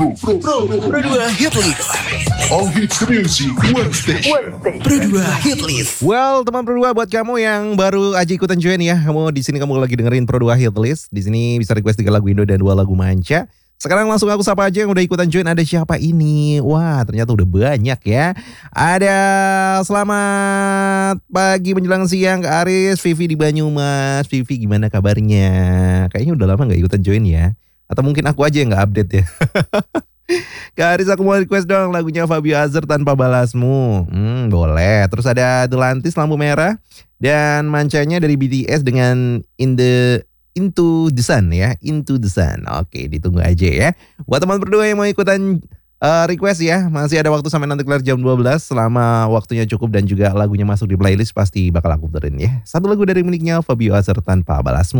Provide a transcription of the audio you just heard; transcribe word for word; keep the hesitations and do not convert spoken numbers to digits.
Pro, Pro, Pro dua Hit List. All hits music, one station. Pro dua Hit List. Well, teman Pro dua, buat kamu yang baru aja ikutan join ya, kamu di sini kamu lagi dengerin Pro dua Hit List. Di sini bisa request tiga lagu Indo dan dua lagu manca. Sekarang langsung aku sapa aja yang udah ikutan join. Ada siapa ini? Wah, ternyata udah banyak ya. Ada selamat pagi menjelang siang Kak Aris, Vivi di Banyumas. Vivi gimana kabarnya? Kayaknya udah lama gak ikutan join ya. Atau mungkin aku aja yang gak update ya. Kak Aris, aku mau request dong lagunya Fabio Azar Tanpa Balasmu. Hmm, boleh. Terus ada Delantis Lampu Merah. Dan mancanya dari B T S dengan In the Into the Sun ya, Into the Sun. Oke, ditunggu aja ya. Buat teman berdua yang mau ikutan uh, request ya, masih ada waktu sampai nanti kelar jam dua belas. Selama waktunya cukup dan juga lagunya masuk di playlist, pasti bakal aku puterin ya. Satu lagu dari miliknya Fabio Azar Tanpa Balasmu.